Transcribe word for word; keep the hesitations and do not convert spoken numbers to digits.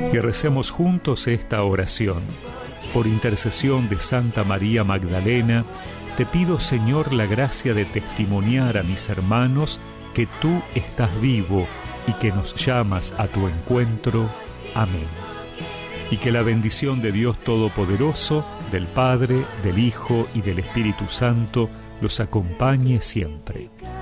Y recemos juntos esta oración. Por intercesión de Santa María Magdalena, te pido, Señor, la gracia de testimoniar a mis hermanos que tú estás vivo y que nos llamas a tu encuentro. Amén. Y que la bendición de Dios Todopoderoso, del Padre, del Hijo y del Espíritu Santo los acompañe siempre.